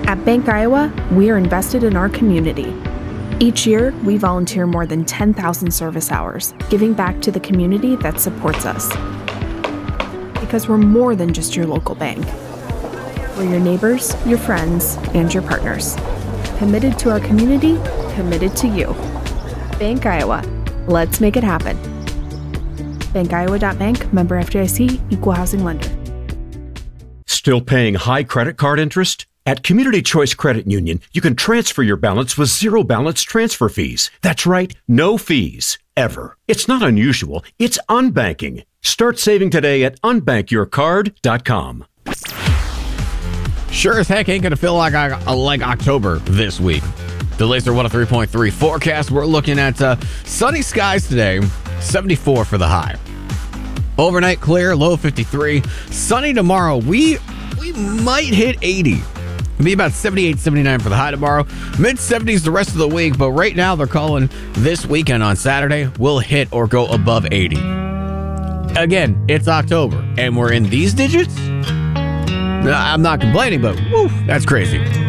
At Bank Iowa, we are invested in our community. Each year, we volunteer more than 10,000 service hours, giving back to the community that supports us. Because we're more than just your local bank. We're your neighbors, your friends, and your partners. Committed to our community, committed to you. Bank Iowa. Let's make it happen. BankIowa.bank, member FDIC, equal housing lender. Still paying high credit card interest? At Community Choice Credit Union, you can transfer your balance with zero balance transfer fees. That's right, no fees, ever. It's not unusual, it's unbanking. Start saving today at unbankyourcard.com. Sure as heck ain't going to feel like October this week. The Laser 103.3 forecast, we're looking at sunny skies today, 74 for the high. Overnight clear, low 53. Sunny tomorrow, we might hit 80. It'll be about 78, 79 for the high tomorrow. Mid-70s the rest of the week, but right now they're calling this weekend on Saturday will hit or go above 80. Again, it's October, and we're in these digits? I'm not complaining, but whew, that's crazy.